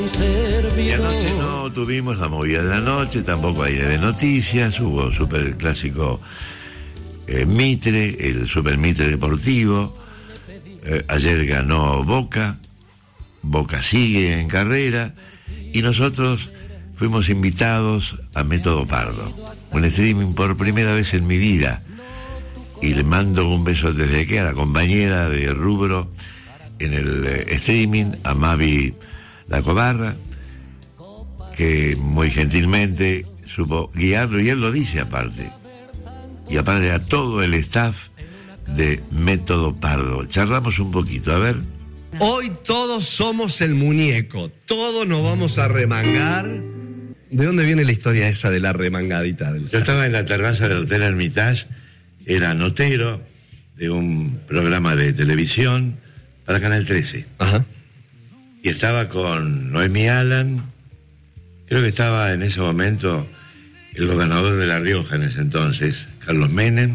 Y anoche no tuvimos la movida de la noche, tampoco hay de noticias, hubo super clásico Mitre, el super Mitre deportivo, ayer ganó Boca sigue en carrera, y nosotros fuimos invitados a Método Pardo, un streaming por primera vez en mi vida, y le mando un beso desde aquí a la compañera de rubro en el streaming, a Mavi La Cobarra, que muy gentilmente supo guiarlo, y él lo dice aparte, y aparte a todo el staff de Método Pardo. Charlamos un poquito, a ver. Hoy todos somos el muñeco, todos nos vamos a remangar. ¿De dónde viene la historia esa de la remangadita? Yo estaba en la terraza del Hotel Hermitage, era notero de un programa de televisión para Canal 13. Ajá. Y estaba con Noemí Alan, creo que estaba en ese momento el gobernador de La Rioja en ese entonces, Carlos Menem,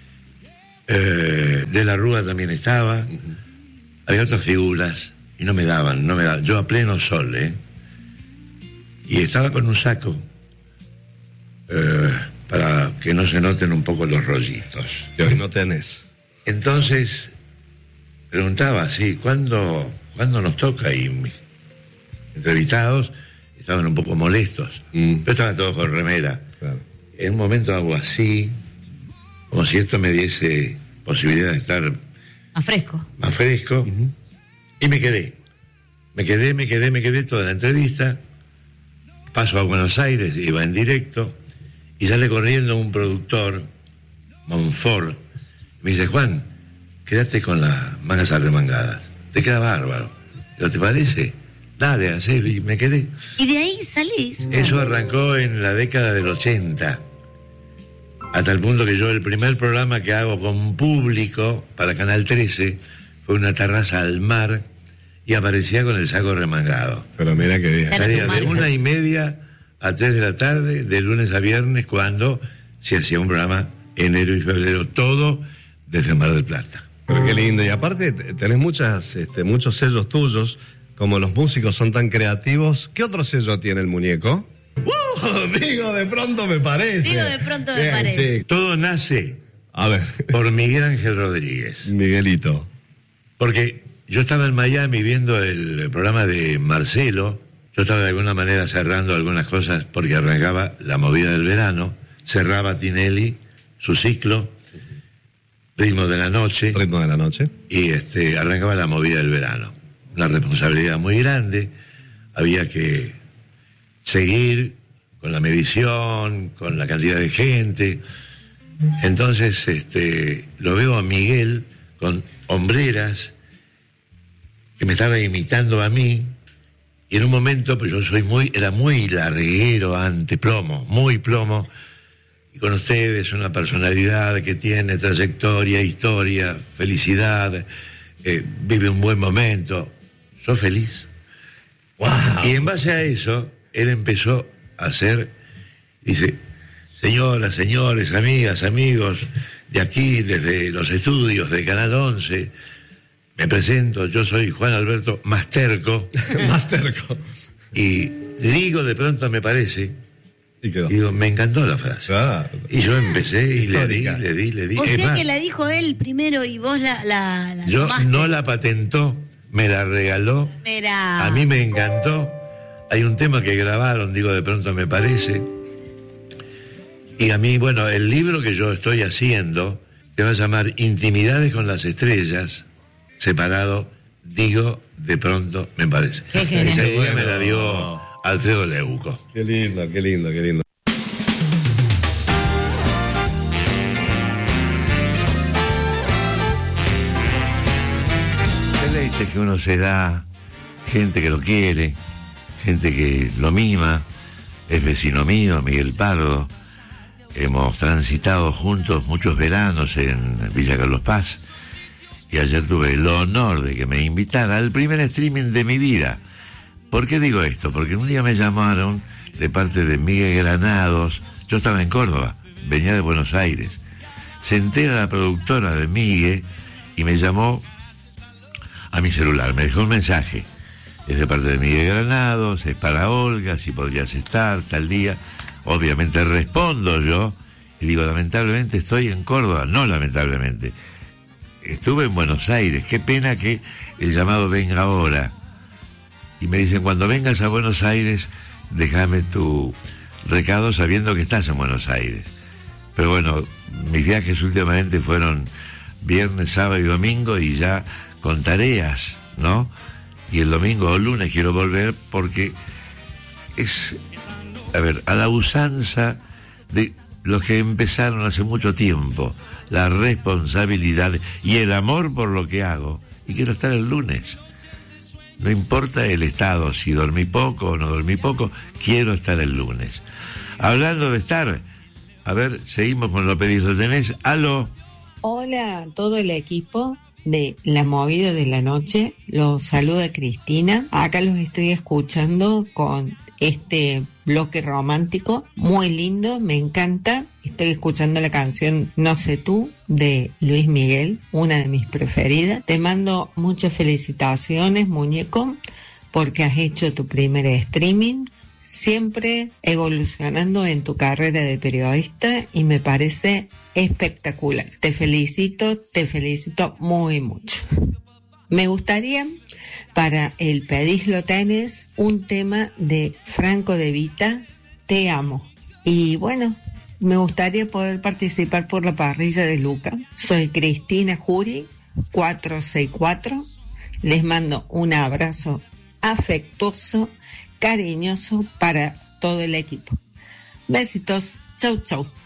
de la Rúa también estaba, había otras figuras, y no me daban, yo a pleno sol, y estaba con un saco, para que no se noten un poco los rollitos. Que hoy no tenés. Entonces, preguntaba, sí, ¿cuándo nos toca? Y mis entrevistados estaban un poco molestos, pero estaban todos con remera. Claro. En un momento hago así, como si esto me diese posibilidad de estar más fresco, y me quedé toda la entrevista. Paso a Buenos Aires, iba en directo, y sale corriendo un productor, Monfort, me dice: Juan, quédate con las mangas arremangadas, te queda bárbaro. ¿Pero te parece? Dale, hacelo. Y me quedé. Y de ahí salís. Eso arrancó en la década del 80, hasta el punto que yo, el primer programa que hago con público para Canal 13 fue una terraza al mar, y aparecía con el saco remangado. Pero mira qué bien. Salía de 1:30 a 3 de la tarde, de lunes a viernes, cuando se hacía un programa enero y febrero, todo desde Mar del Plata. Pero qué lindo. Y aparte tenés muchos sellos tuyos, como los músicos son tan creativos. ¿Qué otro sello tiene el muñeco? Digo, de pronto me parece. Me parece. Sí. Todo nace, a ver, por Miguel Ángel Rodríguez. Miguelito. Porque yo estaba en Miami viendo el programa de Marcelo. Yo estaba de alguna manera cerrando algunas cosas porque arrancaba la movida del verano. Cerraba Tinelli su ciclo, Ritmo de la Noche. Y arrancaba la movida del verano. Una responsabilidad muy grande. Había que seguir con la medición, con la cantidad de gente. Entonces, lo veo a Miguel con hombreras, que me estaba imitando a mí, y en un momento, pues yo era muy larguero ante plomo, muy plomo, y con ustedes una personalidad que tiene trayectoria, historia, felicidad, vive un buen momento, soy feliz. Wow. Y en base a eso, él empezó a hacer, dice: señoras, señores, amigas, amigos, de aquí, desde los estudios de Canal 11, me presento, yo soy Juan Alberto Masterco. Masterco. Y digo, de pronto me parece, y quedó. Digo, me encantó la frase. Ah, y yo empecé y le di. O sea que la dijo él primero y vos la yo tomaste. No la patentó, me la regaló. Mirá. A mí me encantó. Hay un tema que grabaron, digo, de pronto me parece. Y a mí, bueno, el libro que yo estoy haciendo se va a llamar Intimidades con las Estrellas, separado, digo, de pronto me parece. Esa idea me la dio Alfredo Leuco. Qué lindo, qué lindo, qué lindo. Deleites que uno se da, gente que lo quiere, gente que lo mima. Es vecino mío, Miguel Pardo. Hemos transitado juntos muchos veranos en Villa Carlos Paz, y ayer tuve el honor de que me invitara al primer streaming de mi vida. ¿Por qué digo esto? Porque un día me llamaron de parte de Miguel Granados. Yo estaba en Córdoba, venía de Buenos Aires. Se entera la productora de Miguel y me llamó a mi celular, me dejó un mensaje. es de parte de Miguel Granados, es para Olga, si podrías estar tal día. Obviamente respondo yo y digo, lamentablemente estoy en Córdoba. No, lamentablemente. Estuve en Buenos Aires, qué pena que el llamado venga ahora. Y me dicen, cuando vengas a Buenos Aires, déjame tu recado sabiendo que estás en Buenos Aires. Pero bueno, mis viajes últimamente fueron viernes, sábado y domingo, y ya con tareas, ¿no? Y el domingo o lunes quiero volver porque es, a la usanza de los que empezaron hace mucho tiempo, la responsabilidad y el amor por lo que hago. Y quiero estar el lunes. No importa el estado, si dormí poco o no dormí poco, quiero estar el lunes. Hablando de estar, a ver, seguimos con lo pedido. ¿Tenés? ¿Aló? Hola a todo el equipo de La Movida de la Noche. Los saluda Cristina. Acá los estoy escuchando con este bloque romántico. Muy lindo, me encanta. Estoy escuchando la canción No sé tú de Luis Miguel, una de mis preferidas. Te mando muchas felicitaciones, muñeco, porque has hecho tu primer streaming. Siempre evolucionando en tu carrera de periodista y me parece espectacular. Te felicito muy mucho. Me gustaría, para el Pedís lo tenés, un tema de Franco De Vita, Te amo. Y bueno, me gustaría poder participar por la parrilla de Luca. Soy Cristina Jury, 464. Les mando un abrazo afectuoso, cariñoso para todo el equipo. Besitos, chau chau.